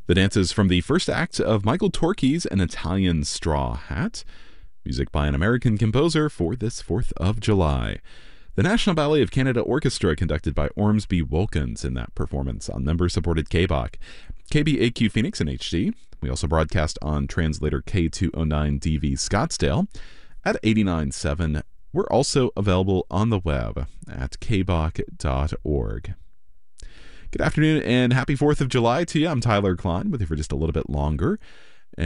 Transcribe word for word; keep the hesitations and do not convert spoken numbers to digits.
The dances from the first act of Michael Torke's An Italian Straw Hat. Music by an American composer for this fourth of July. The National Ballet of Canada Orchestra conducted by Ormsby Wilkins in that performance on member-supported K B O C. K B A Q Phoenix in H D. We also broadcast on translator K two oh nine D V Scottsdale at eighty-nine point seven. We're also available on the web at k b o c dot org. Good afternoon and happy fourth of July to you. I'm Tyler Klein with you for just a little bit longer.